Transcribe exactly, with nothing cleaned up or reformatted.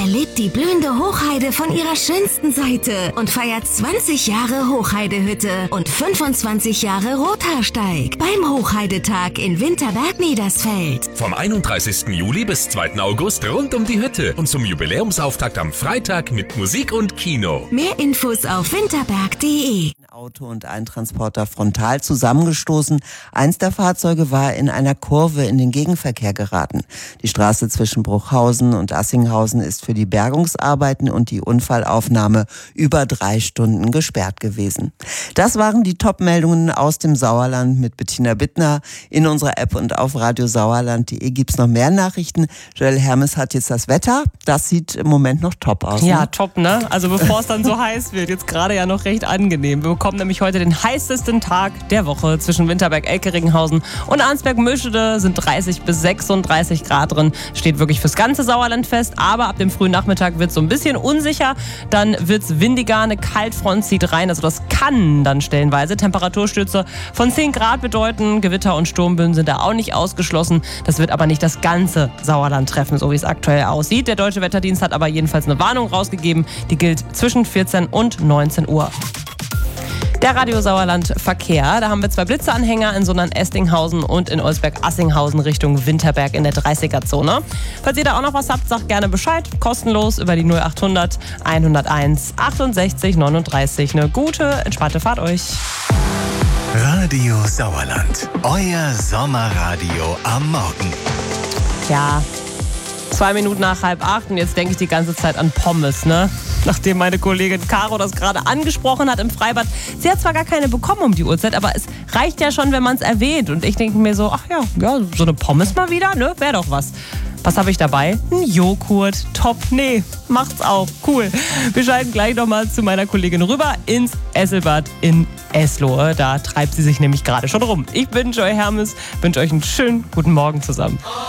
erlebt die blühende Hochheide von ihrer schönsten Seite und feiert zwanzig Jahre Hochheidehütte und fünfundzwanzig Jahre Rothaarsteig beim Hochheidetag in Winterberg-Niedersfeld. Vom einunddreißigsten Juli bis zweiten August rund um die Hütte und zum Jubiläumsauftakt am Freitag mit Musik und Kino. Mehr Infos auf winterberg punkt de. Ein Auto und ein Transporter frontal zusammengestoßen. Eins der Fahrzeuge war in einer Kurve in den Gegenverkehr geraten. Die Straße zwischen Bruchhausen und Assinghausen ist für die Bergungsarbeiten und die Unfallaufnahme über drei Stunden gesperrt gewesen. Das waren die Top-Meldungen aus dem Sauerland mit Bettina Bittner. In unserer App und auf radio sauerland punkt de gibt's noch mehr Nachrichten. Joel Hermes hat jetzt das Wetter. Das sieht im Moment noch top aus. Ja, ne? top, ne? Also bevor es dann so heiß wird, jetzt gerade ja noch recht angenehm. Wir bekommen nämlich heute den heißesten Tag der Woche. Zwischen Winterberg-Elkeringhausen und Arnsberg-Möschede sind dreißig bis sechsunddreißig Grad drin. Steht wirklich fürs ganze Sauerland fest. Aber ab dem frühen Nachmittag wird es so ein bisschen unsicher. Dann wird es windiger, eine Kaltfront zieht rein. Also das kann dann stellenweise Temperaturstürze von zehn Grad bedeuten. Gewitter und Sturmböen sind da auch nicht ausgeschlossen. Das wird aber nicht das ganze Sauerland treffen, so wie es aktuell aussieht. Der Deutsche Wetterdienst hat aber jedenfalls eine Warnung rausgegeben. Die gilt zwischen vierzehn und neunzehn Uhr. Der Radio Sauerland Verkehr, da haben wir zwei Blitzeanhänger in Sondern-Estinghausen und in Olsberg-Assinghausen Richtung Winterberg in der dreißiger-Zone. Falls ihr da auch noch was habt, sagt gerne Bescheid. Kostenlos über die null achthundert hunderteins achtundsechzig neununddreißig. Eine gute, entspannte Fahrt euch. Radio Sauerland, euer Sommerradio am Morgen. Ja, zwei Minuten nach halb acht und jetzt denke ich die ganze Zeit an Pommes, ne? Nachdem meine Kollegin Caro das gerade angesprochen hat im Freibad. Sie hat zwar gar keine bekommen um die Uhrzeit, aber es reicht ja schon, wenn man es erwähnt. Und ich denke mir so, ach ja, ja, so eine Pommes mal wieder, ne? Wäre doch was. Was habe ich dabei? Ein Joghurt. Top. Nee, macht's auch. Cool. Wir schalten gleich nochmal zu meiner Kollegin rüber ins Esselbad in Eslohe. Da treibt sie sich nämlich gerade schon rum. Ich bin Joy Hermes, wünsche euch einen schönen guten Morgen zusammen.